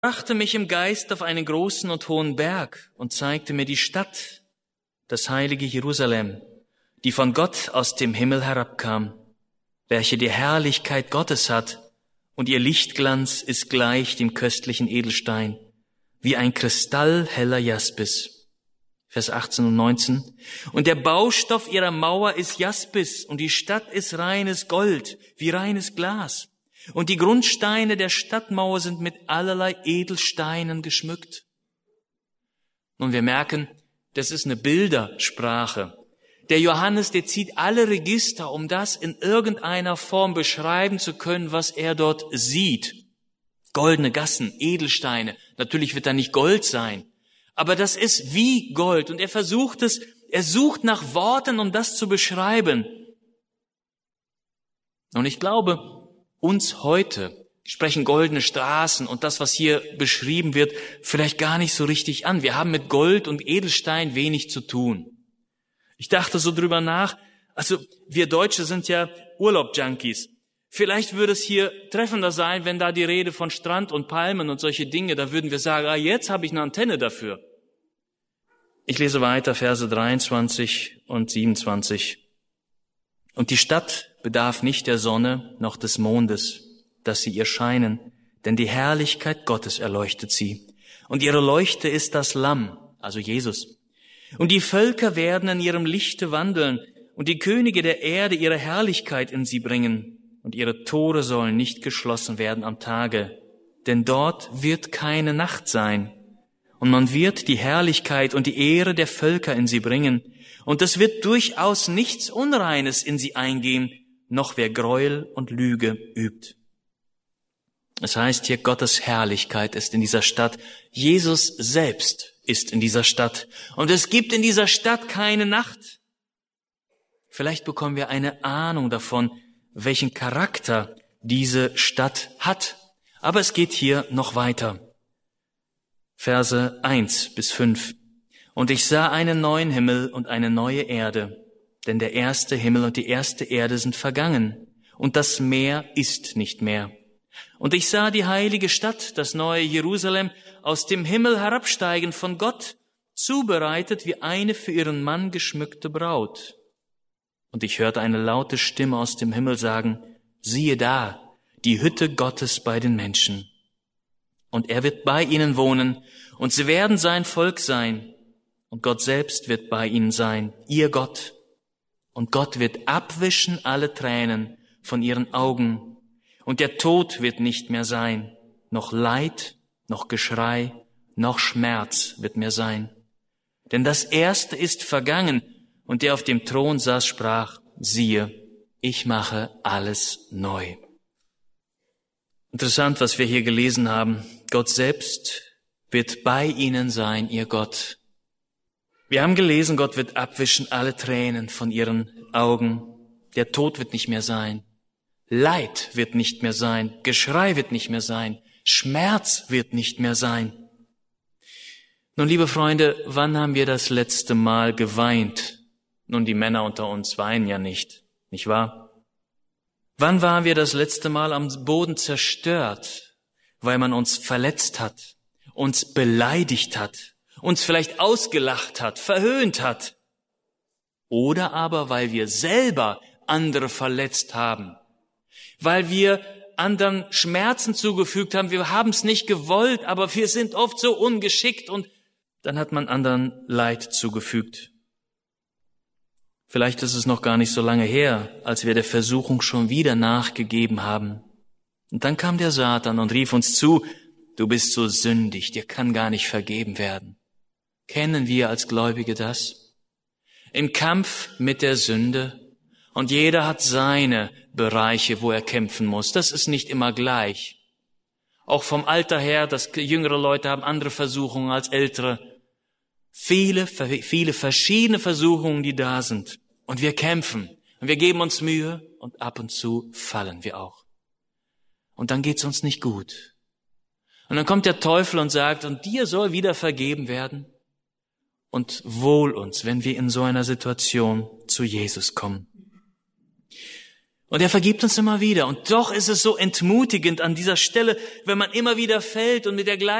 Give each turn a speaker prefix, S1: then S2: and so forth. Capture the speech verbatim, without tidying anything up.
S1: brachte mich im Geist auf einen großen und hohen Berg und zeigte mir die Stadt, das heilige Jerusalem, die von Gott aus dem Himmel herabkam, welche die Herrlichkeit Gottes hat, und ihr Lichtglanz ist gleich dem köstlichen Edelstein, wie ein kristallheller Jaspis. Vers achtzehn und neunzehn. Und der Baustoff ihrer Mauer ist Jaspis, und die Stadt ist reines Gold, wie reines Glas. Und die Grundsteine der Stadtmauer sind mit allerlei Edelsteinen geschmückt. Und wir merken, das ist eine Bildersprache. Der Johannes, der zieht alle Register, um das in irgendeiner Form beschreiben zu können, was er dort sieht. Goldene Gassen, Edelsteine. Natürlich wird da nicht Gold sein. Aber das ist wie Gold. Und er versucht es, er sucht nach Worten, um das zu beschreiben. Und ich glaube, uns heute sprechen goldene Straßen und das, was hier beschrieben wird, vielleicht gar nicht so richtig an. Wir haben mit Gold und Edelstein wenig zu tun. Ich dachte so drüber nach, also wir Deutsche sind ja Urlaub-Junkies. Vielleicht würde es hier treffender sein, wenn da die Rede von Strand und Palmen und solche Dinge, da würden wir sagen, ah, jetzt habe ich eine Antenne dafür. Ich lese weiter, Verse dreiundzwanzig und siebenundzwanzig. Und die Stadt bedarf nicht der Sonne noch des Mondes, dass sie ihr scheinen, denn die Herrlichkeit Gottes erleuchtet sie. Und ihre Leuchte ist das Lamm, also Jesus. Und die Völker werden in ihrem Lichte wandeln und die Könige der Erde ihre Herrlichkeit in sie bringen. Und ihre Tore sollen nicht geschlossen werden am Tage, denn dort wird keine Nacht sein. Und man wird die Herrlichkeit und die Ehre der Völker in sie bringen. Und es wird durchaus nichts Unreines in sie eingehen, noch wer Gräuel und Lüge übt. Es heißt hier, Gottes Herrlichkeit ist in dieser Stadt. Jesus selbst ist in dieser Stadt. Und es gibt in dieser Stadt keine Nacht. Vielleicht bekommen wir eine Ahnung davon, welchen Charakter diese Stadt hat. Aber es geht hier noch weiter. Verse eins bis fünf. Und ich sah einen neuen Himmel und eine neue Erde, denn der erste Himmel und die erste Erde sind vergangen, und das Meer ist nicht mehr. Und ich sah die heilige Stadt, das neue Jerusalem, aus dem Himmel herabsteigen von Gott, zubereitet wie eine für ihren Mann geschmückte Braut. Und ich hörte eine laute Stimme aus dem Himmel sagen, siehe da, die Hütte Gottes bei den Menschen. Und er wird bei ihnen wohnen, und sie werden sein Volk sein. Und Gott selbst wird bei ihnen sein, ihr Gott. Und Gott wird abwischen alle Tränen von ihren Augen. Und der Tod wird nicht mehr sein, noch Leid, noch Geschrei, noch Schmerz wird mehr sein. Denn das Erste ist vergangen, und der auf dem Thron saß, sprach, siehe, ich mache alles neu. Interessant, was wir hier gelesen haben. Gott selbst wird bei ihnen sein, ihr Gott. Wir haben gelesen, Gott wird abwischen alle Tränen von ihren Augen. Der Tod wird nicht mehr sein. Leid wird nicht mehr sein. Geschrei wird nicht mehr sein. Schmerz wird nicht mehr sein. Nun, liebe Freunde, wann haben wir das letzte Mal geweint? Nun, die Männer unter uns weinen ja nicht, nicht wahr? Wann waren wir das letzte Mal am Boden zerstört, weil man uns verletzt hat, uns beleidigt hat, uns vielleicht ausgelacht hat, verhöhnt hat? Oder aber, weil wir selber andere verletzt haben, weil wir anderen Schmerzen zugefügt haben, wir haben es nicht gewollt, aber wir sind oft so ungeschickt und dann hat man anderen Leid zugefügt. Vielleicht ist es noch gar nicht so lange her, als wir der Versuchung schon wieder nachgegeben haben. Und dann kam der Satan und rief uns zu, du bist so sündig, dir kann gar nicht vergeben werden. Kennen wir als Gläubige das? Im Kampf mit der Sünde. Und jeder hat seine Bereiche, wo er kämpfen muss. Das ist nicht immer gleich. Auch vom Alter her, dass jüngere Leute haben andere Versuchungen als ältere. Viele, viele verschiedene Versuchungen, die da sind. Und wir kämpfen. Und wir geben uns Mühe. Und ab und zu fallen wir auch. Und dann geht's uns nicht gut. Und dann kommt der Teufel und sagt, und dir soll wieder vergeben werden. Und wohl uns, wenn wir in so einer Situation zu Jesus kommen. Und er vergibt uns immer wieder. Und doch ist es so entmutigend an dieser Stelle, wenn man immer wieder fällt und mit der